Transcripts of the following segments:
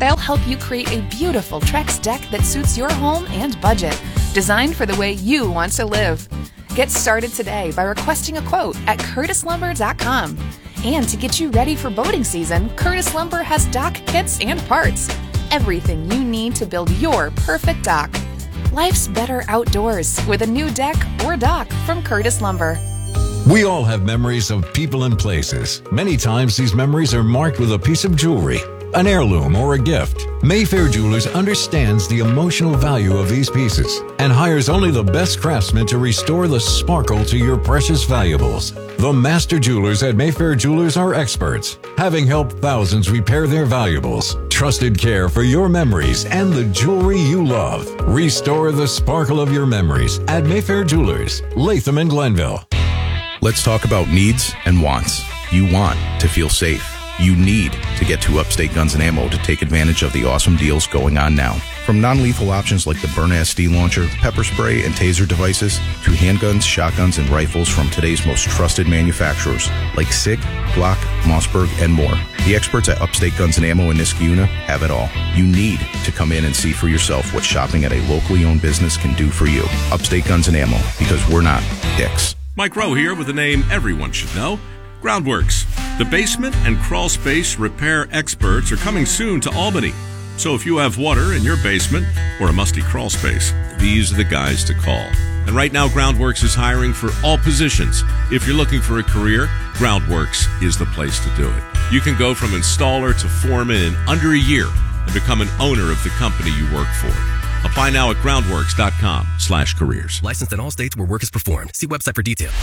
They'll help you create a beautiful Trex deck that suits your home and budget, designed for the way you want to live. Get started today by requesting a quote at CurtisLumber.com. And to get you ready for boating season, Curtis Lumber has dock kits and parts. Everything you need to build your perfect dock. Life's better outdoors with a new deck or dock from Curtis Lumber. We all have memories of people and places. Many times these memories are marked with a piece of jewelry, an heirloom, or a gift. Mayfair Jewelers understands the emotional value of these pieces and hires only the best craftsmen to restore the sparkle to your precious valuables. The master jewelers at Mayfair Jewelers are experts, having helped thousands repair their valuables. Trusted care for your memories and the jewelry you love. Restore the sparkle of your memories at Mayfair Jewelers, Latham and Glenville. Let's talk about needs and wants. You want to feel safe. You need to get to Upstate Guns and Ammo to take advantage of the awesome deals going on now. From non-lethal options like the Byrna SD launcher, pepper spray, and taser devices, to handguns, shotguns, and rifles from today's most trusted manufacturers like SIG, Glock, Mossberg, and more. The experts at Upstate Guns and Ammo in Niskayuna have it all. You need to come in and see for yourself what shopping at a locally owned business can do for you. Upstate Guns and Ammo, because we're not dicks. Mike Rowe here with a name everyone should know, Groundworks. The basement and crawl space repair experts are coming soon to Albany. So if you have water in your basement or a musty crawl space, these are the guys to call. And right now, Groundworks is hiring for all positions. If you're looking for a career, Groundworks is the place to do it. You can go from installer to foreman in under a year and become an owner of the company you work for. Apply now at groundworks.com/careers. Licensed in all states where work is performed. See website for details.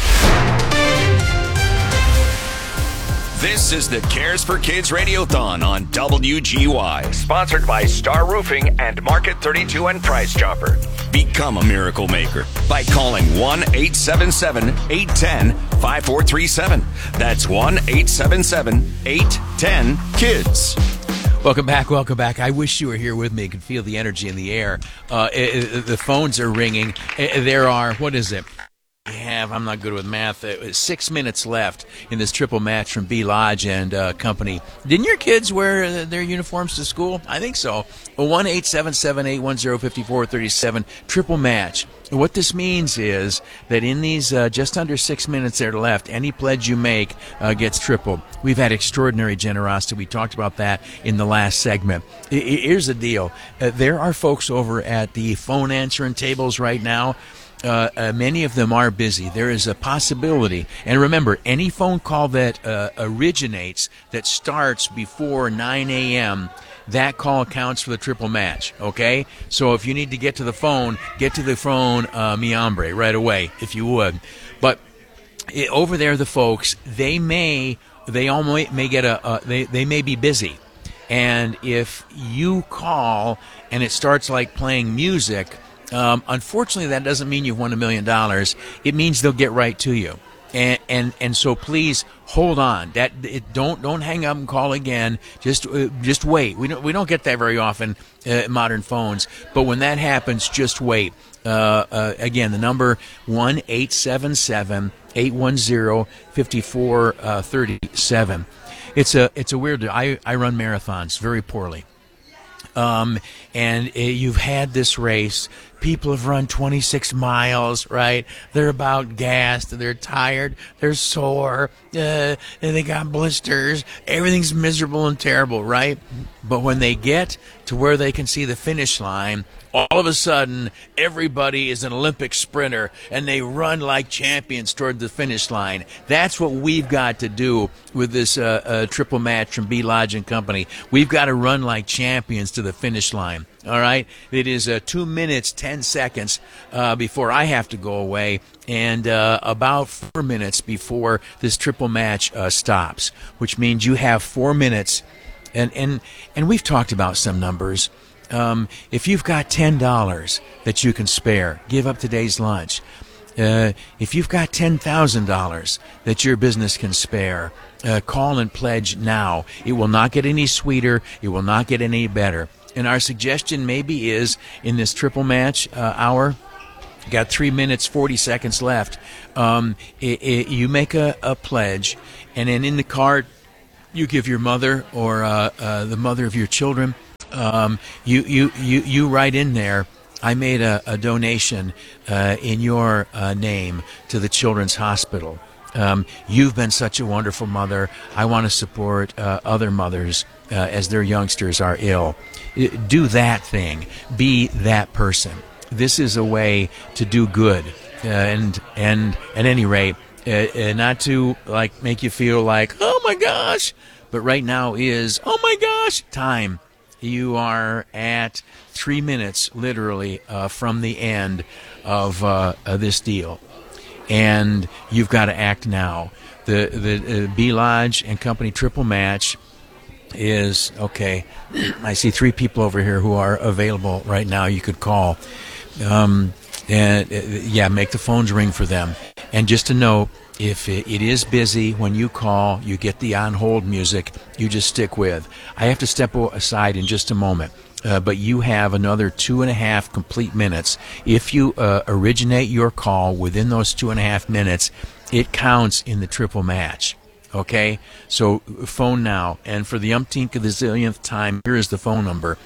This is the Cares for Kids Radiothon on WGY. Sponsored by Star Roofing and Market 32 and Price Chopper. Become a miracle maker by calling 1-877-810-5437. That's 1-877-810-KIDS. Welcome back. I wish you were here with me. You can feel the energy in the air. The phones are ringing. There are, what is it? I'm not good with math. 6 minutes left in this triple match from B Lodge and company. Didn't your kids wear their uniforms to school? I think so. 1-877-810-5437, triple match. What this means is that in these just under 6 minutes that are left, any pledge you make gets tripled. We've had extraordinary generosity. We talked about that in the last segment. Here's the deal. There are folks over at the phone answering tables right now. Many of them are busy. There is a possibility. And remember, any phone call that originates, that starts before 9 a.m., that call counts for the triple match, okay? So if you need to get to the phone, mi hombre, right away, if you would. But over there, the folks, they may be busy. And if you call and it starts like playing music, unfortunately, that doesn't mean you've won $1 million. It means they'll get right to you, and so please hold on. Don't hang up and call again. Just wait. We don't get that very often in modern phones, but when that happens, just wait. Again, the number 1-877-810-5437. It's a weird. I run marathons very poorly. And you've had this race. People have run 26 miles, right? They're about gassed. They're tired. They're sore. And they got blisters. Everything's miserable and terrible, right? But when they get to where they can see the finish line, all of a sudden, everybody is an Olympic sprinter, and they run like champions toward the finish line. That's what we've got to do with this triple match from B Lodge and Company. We've got to run like champions to the finish line. All right? It is 2 minutes, 10 seconds before I have to go away, and about 4 minutes before this triple match stops, which means you have 4 minutes. And we've talked about some numbers. If you've got $10 that you can spare, give up today's lunch. If you've got $10,000 that your business can spare, call and pledge now. It will not get any sweeter. It will not get any better. And our suggestion maybe is in this triple match hour, got 3 minutes, 40 seconds left. You make a pledge, and then in the card, you give your mother or the mother of your children You write in there, I made a donation in your name to the Children's Hospital. You've been such a wonderful mother. I want to support other mothers as their youngsters are ill. Do that thing. Be that person. This is a way to do good. And at any rate, not to like make you feel like, oh my gosh, but right now is, oh my gosh, time. You are at 3 minutes, literally, from the end of this deal. And you've got to act now. The B Lodge and Company triple match is, okay, I see 3 people over here who are available right now you could call. And make the phones ring for them. And just to know, if it is busy, when you call, you get the on-hold music, you just stick with. I have to step aside in just a moment, but you have another 2.5 complete minutes. If you originate your call within those 2.5 minutes, it counts in the triple match. Okay? So phone now. And for the umpteenth of the zillionth time, here is the phone number,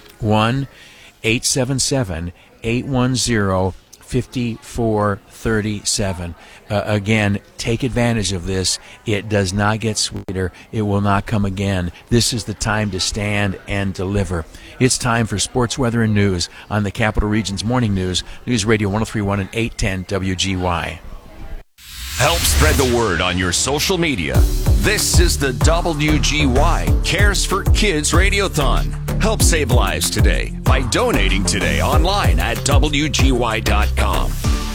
1-877-810-5437. Again, take advantage of this. It does not get sweeter. It will not come again. This is the time to stand and deliver. It's time for sports, weather, and news on the Capital Region's Morning News, News Radio 103.1 and 810 WGY. Help spread the word on your social media. This is the WGY Cares for Kids Radiothon. Help save lives today by donating today online at WGY.com.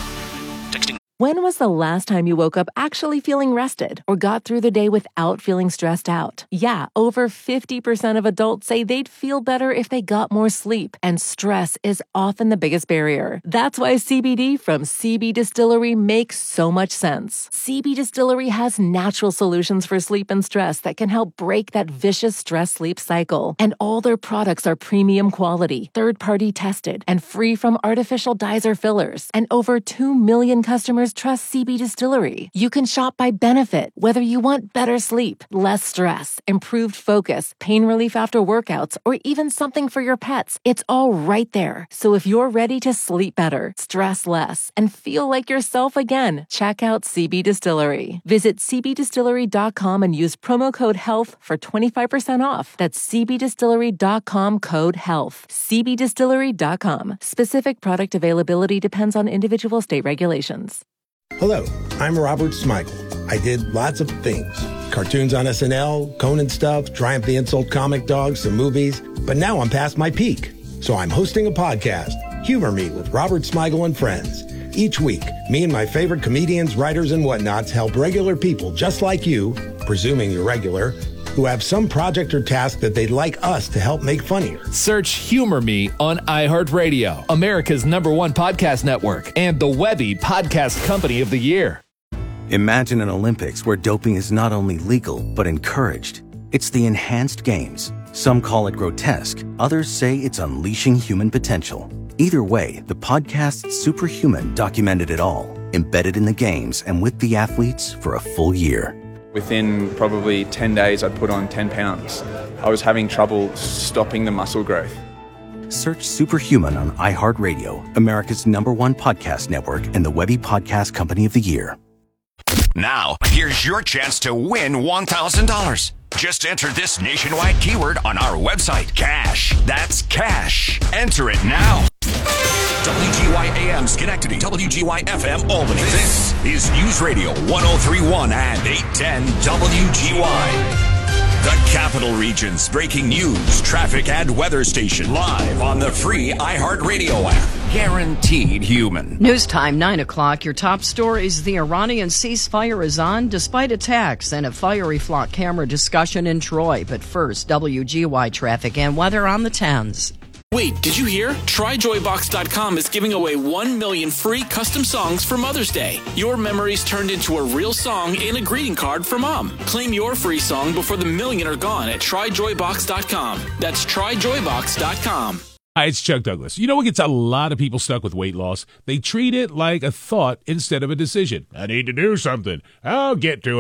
Texting. When was the last time you woke up actually feeling rested or got through the day without feeling stressed out? Yeah, over 50% of adults say they'd feel better if they got more sleep, and stress is often the biggest barrier. That's why CBD from CB Distillery makes so much sense. CB Distillery has natural solutions for sleep and stress that can help break that vicious stress-sleep cycle. And all their products are premium quality, third-party tested, and free from artificial dyes or fillers. And over 2 million customers trust CB Distillery. You can shop by benefit, whether you want better sleep, less stress, improved focus, pain relief after workouts, or even something for your pets. It's all right there. So if you're ready to sleep better, stress less, and feel like yourself again, check out CB Distillery. Visit cbdistillery.com and use promo code HEALTH for 25% off. That's cbdistillery.com, code HEALTH. cbdistillery.com. Specific product availability depends on individual state regulations. Hello, I'm Robert Smigel. I did lots of things. Cartoons on SNL, Conan stuff, Triumph the Insult comic dogs, some movies. But now I'm past my peak. So I'm hosting a podcast, Humor Me with Robert Smigel and Friends. Each week, me and my favorite comedians, writers, and whatnots help regular people just like you, presuming you're regular, who have some project or task that they'd like us to help make funnier. Search Humor Me on iHeartRadio, America's #1 podcast network, and the Webby Podcast Company of the Year. Imagine an Olympics where doping is not only legal, but encouraged. It's the Enhanced Games. Some call it grotesque. Others say it's unleashing human potential. Either way, the podcast Superhuman documented it all, embedded in the games and with the athletes for a full year. Within probably 10 days, I'd put on 10 pounds. I was having trouble stopping the muscle growth. Search Superhuman on iHeartRadio, America's #1 podcast network, and the Webby Podcast Company of the Year. Now, here's your chance to win $1,000. Just enter this nationwide keyword on our website, CASH. That's CASH. Enter it now. WGY AM Schenectady, WGY FM Albany. This is News Radio 103.1 and 810 WGY. The Capital Region's breaking news, traffic, and weather station live on the free iHeartRadio app. Guaranteed human. News time, 9 o'clock. Your top story is the Iranian ceasefire is on despite attacks and a fiery flock camera discussion in Troy. But first, WGY traffic and weather on the 10s. Wait, did you hear? TryJoyBox.com is giving away 1 million free custom songs for Mother's Day. Your memories turned into a real song and a greeting card for Mom. Claim your free song before the million are gone at TryJoyBox.com. That's TryJoyBox.com. Hi, it's Chuck Douglas. You know what gets a lot of people stuck with weight loss? They treat it like a thought instead of a decision. I need to do something. I'll get to it.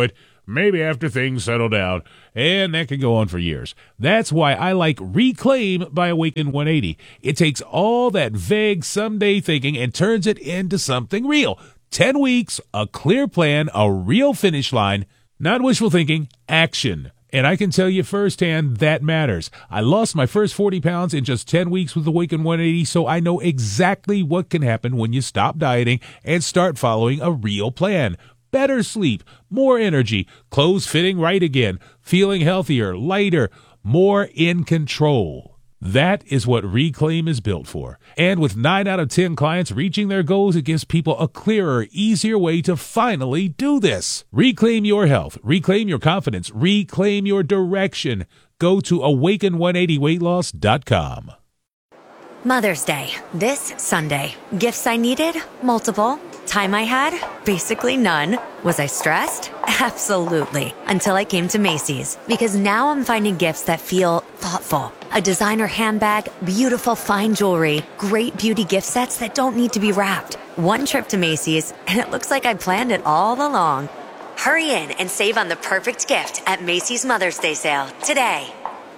maybe after things settle down, and that can go on for years. That's why I like Reclaim by Awaken 180. It takes all that vague someday thinking and turns it into something real. 10 weeks, a clear plan, a real finish line, not wishful thinking, action. And I can tell you firsthand that matters. I lost my first 40 pounds in just 10 weeks with Awaken 180, so I know exactly what can happen when you stop dieting and start following a real plan. Better sleep, more energy, clothes fitting right again, feeling healthier, lighter, more in control. That is what Reclaim is built for. And with 9 out of 10 clients reaching their goals, it gives people a clearer, easier way to finally do this. Reclaim your health. Reclaim your confidence. Reclaim your direction. Go to awaken180weightloss.com. Mother's Day, this Sunday. Gifts I needed? Multiple. Time I had? Basically none. Was I stressed? Absolutely. Until I came to Macy's. Because now I'm finding gifts that feel thoughtful. A designer handbag, beautiful fine jewelry, great beauty gift sets that don't need to be wrapped. One trip to Macy's, and it looks like I planned it all along. Hurry in and save on the perfect gift at Macy's Mother's Day sale today.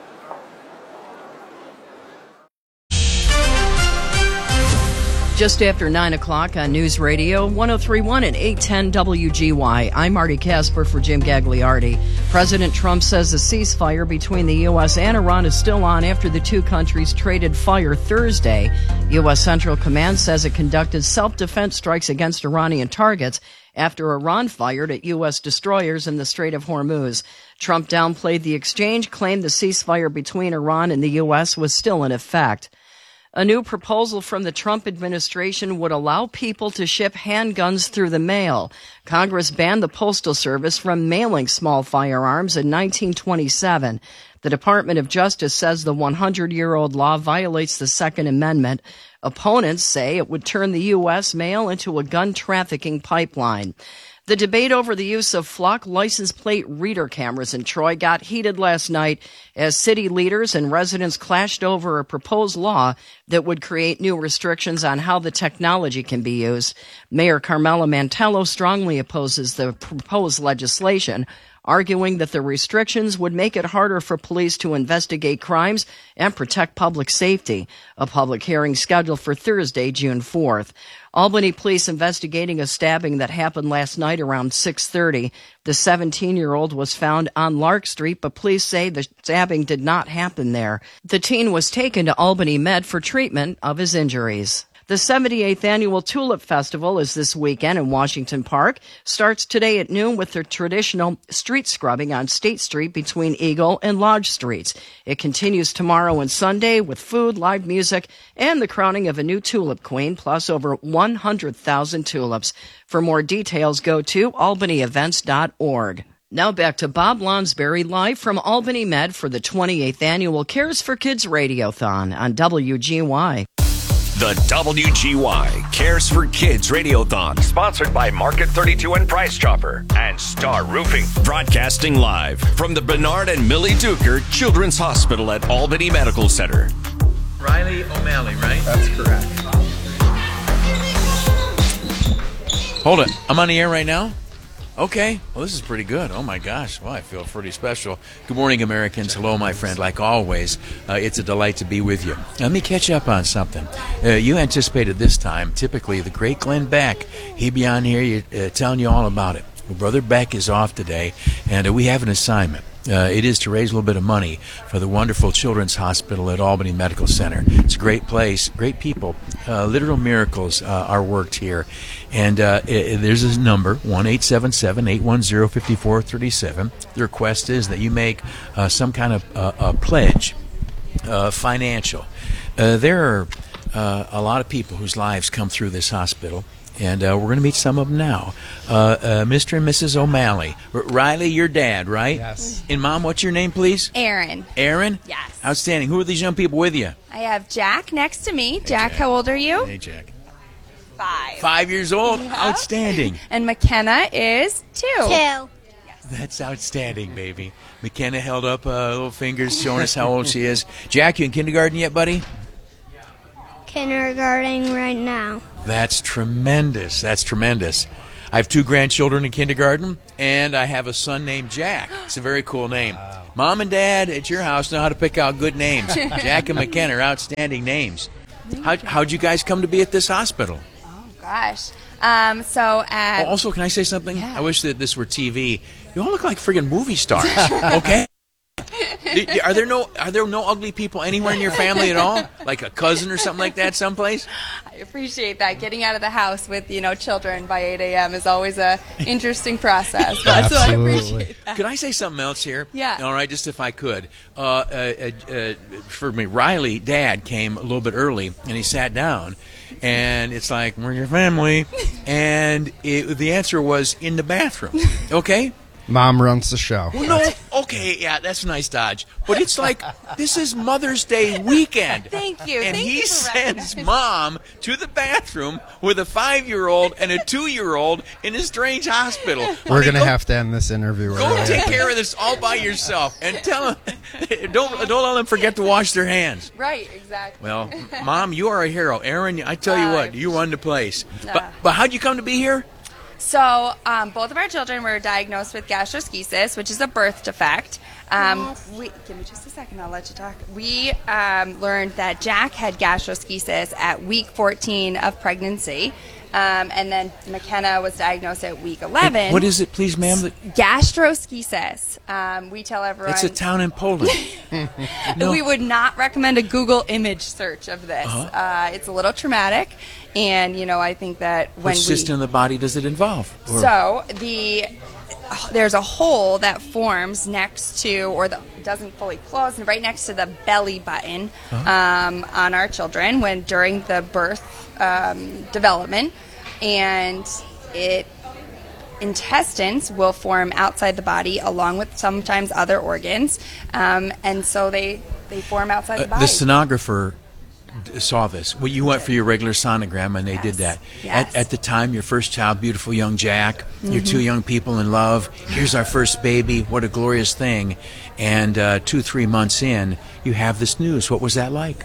Just after 9 o'clock on News Radio 103.1 and 810 WGY. I'm Marty Casper for Jim Gagliardi. President Trump says the ceasefire between the U.S. and Iran is still on after the two countries traded fire Thursday. U.S. Central Command says it conducted self-defense strikes against Iranian targets after Iran fired at U.S. destroyers in the Strait of Hormuz. Trump downplayed the exchange, claimed the ceasefire between Iran and the U.S. was still in effect. A new proposal from the Trump administration would allow people to ship handguns through the mail. Congress banned the Postal Service from mailing small firearms in 1927. The Department of Justice says the 100-year-old law violates the Second Amendment. Opponents say it would turn the U.S. mail into a gun trafficking pipeline. The debate over the use of flock license plate reader cameras in Troy got heated last night as city leaders and residents clashed over a proposed law that would create new restrictions on how the technology can be used. Mayor Carmela Mantello strongly opposes the proposed legislation, arguing that the restrictions would make it harder for police to investigate crimes and protect public safety. A public hearing scheduled for Thursday, June 4th. Albany police investigating a stabbing that happened last night around 6:30. The 17-year-old was found on Lark Street, but police say the stabbing did not happen there. The teen was taken to Albany Med for treatment of his injuries. The 78th Annual Tulip Festival is this weekend in Washington Park. Starts today at noon with the traditional street scrubbing on State Street between Eagle and Lodge Streets. It continues tomorrow and Sunday with food, live music, and the crowning of a new tulip queen, plus over 100,000 tulips. For more details, go to albanyevents.org. Now back to Bob Lonsberry live from Albany Med for the 28th Annual Cares for Kids Radiothon on WGY. The WGY Cares for Kids Radiothon, sponsored by Market 32 and Price Chopper and Star Roofing. Broadcasting live from the Bernard and Millie Duker Children's Hospital at Albany Medical Center. Riley O'Malley, right? That's correct. Hold it. I'm on the air right now? Okay. Well, this is pretty good. Oh, my gosh. Well, I feel pretty special. Good morning, Americans. Hello, my friend. Like always, it's a delight to be with you. Let me catch up on something. You anticipated this time. Typically, the great Glenn Beck, he'd be on here telling you all about it. Well, Brother Beck is off today, and we have an assignment. It is to raise a little bit of money for the wonderful Children's Hospital at Albany Medical Center. It's a great place, great people. Literal miracles are worked here. And there's a number, 1-877-810-5437. The request is that you make some kind of a pledge, financial. There are a lot of people whose lives come through this hospital. And we're going to meet some of them now. Mr. and Mrs. O'Malley. Riley, your dad, right? Yes. And Mom, what's your name, please? Aaron. Aaron? Yes. Outstanding. Who are these young people with you? I have Jack next to me. Jack, how old are you? Hey, Jack. 5. 5 years old? Yep. Outstanding. And McKenna is 2. 2. That's outstanding, baby. McKenna held up little fingers showing us how old she is. Jack, you in kindergarten yet, buddy? Kindergarten right now. That's tremendous. That's tremendous. I have 2 grandchildren in kindergarten, and I have a son named Jack. It's a very cool name. Mom and Dad at your house know how to pick out good names. Jack and McKenna are outstanding names. How'd you guys come to be at this hospital? Oh, gosh. Also, can I say something? Yeah. I wish that this were TV. You all look like friggin' movie stars, okay? Are there no ugly people anywhere in your family at all? Like a cousin or something like that someplace? I appreciate that. Getting out of the house with, children by 8 a.m. is always a interesting process. So I appreciate that. Could I say something else here? Yeah. All right, just if I could. For me, Riley, Dad, came a little bit early, and he sat down. And it's like, where's your family? And the answer was in the bathroom. Okay? Mom runs the show. Well, no, okay, yeah, that's a nice dodge. But it's like, this is Mother's Day weekend. Thank you. And Thank he you for sends Mom to the bathroom with a 5-year-old and a 2-year-old in a strange hospital. We're going to have to end this interview. Go take care of this all by yourself. And tell them, don't let them forget to wash their hands. Right, exactly. Well, Mom, you are a hero. Aaron, I tell you what, you run the place. But how'd you come to be here? So both of our children were diagnosed with gastroschisis, which is a birth defect. Give me just a second, I'll let you talk. We learned that Jack had gastroschisis at week 14 of pregnancy. And then McKenna was diagnosed at week 11. What is it, please, ma'am? Gastroschisis. We tell everyone. It's a town in Poland. No. We would not recommend a Google image search of this. It's a little traumatic. And, I think that when Which system of the body does it involve? So there's a hole that forms next to, or doesn't fully close, and right next to the belly button on our children during the birth development, and intestines will form outside the body along with sometimes other organs, and so they form outside the body. The sonographer saw this. Well, you went for your regular sonogram, and they did that. Yes. At the time, your first child, beautiful young Jack, your 2 young people in love. Here's our first baby. What a glorious thing. And 2-3 months in, you have this news. What was that like?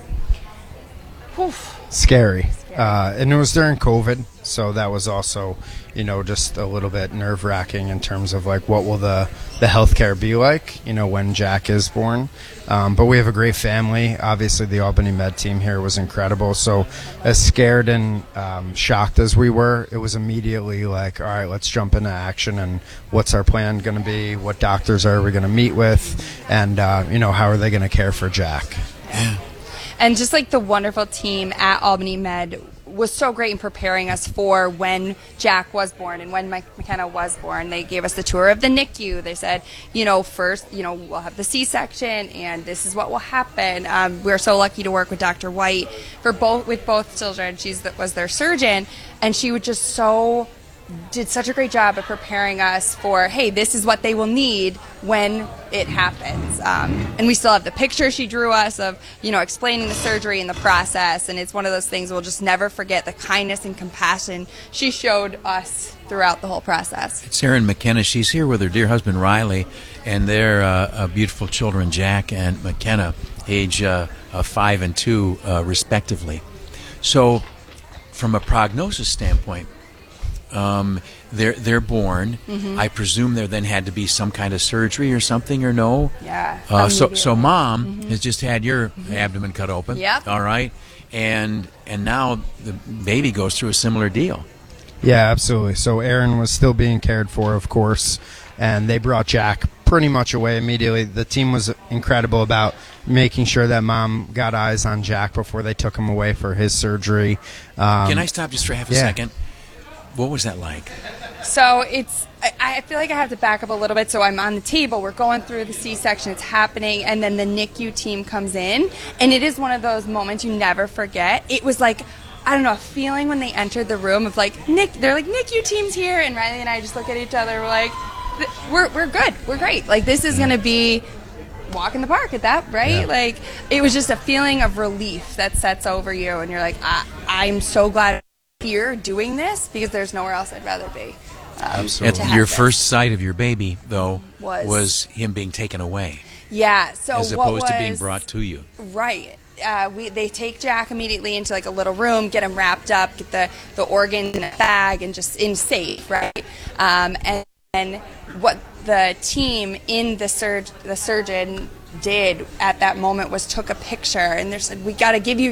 Scary. And it was during COVID, so that was also, just a little bit nerve-wracking in terms of, like, what will the healthcare be like, when Jack is born. But we have a great family. Obviously, the Albany Med team here was incredible. So as scared and shocked as we were, it was immediately like, all right, let's jump into action. And what's our plan going to be? What doctors are we going to meet with? And, how are they going to care for Jack? Yeah. And just like the wonderful team at Albany Med was so great in preparing us for when Jack was born and when McKenna was born. They gave us the tour of the NICU. They said, first, we'll have the C-section and this is what will happen. We're so lucky to work with Dr. White with both children. She was their surgeon, and she would just did such a great job of preparing us for, hey, this is what they will need when it happens. And we still have the picture she drew us of, explaining the surgery and the process. And it's one of those things we'll just never forget, the kindness and compassion she showed us throughout the whole process. It's Erin McKenna. She's here with her dear husband, Riley, and their beautiful children, Jack and McKenna, age 5 and 2, respectively. So from a prognosis standpoint, they're born. Mm-hmm. I presume there then had to be some kind of surgery or something, or no? Yeah. So Mom has just had your abdomen cut open. Yep. All right. And now the baby goes through a similar deal. Yeah, absolutely. So Aaron was still being cared for, of course, and they brought Jack pretty much away immediately. The team was incredible about making sure that Mom got eyes on Jack before they took him away for his surgery. Can I stop just for half a second? What was that like? So I feel like I have to back up a little bit. So I'm on the table. We're going through the C-section. It's happening. And then the NICU team comes in. And it is one of those moments you never forget. It was like, I don't know, a feeling when they entered the room of like, they're like, NICU team's here. And Riley and I just look at each other. We're like, we're good. We're great. Like, this is going to be walk in the park at that, right? Yeah. Like, it was just a feeling of relief that sets over you. And you're like, I'm so glad here doing this because there's nowhere else I'd rather be. Absolutely. Your first sight of your baby, though, was him being taken away. Yeah. So as opposed to being brought to you. Right. they take Jack immediately into like a little room, get him wrapped up, get the organ in a bag, and just in safe, right? And what the team in the surgeon did at that moment was took a picture, and they said, we got to give you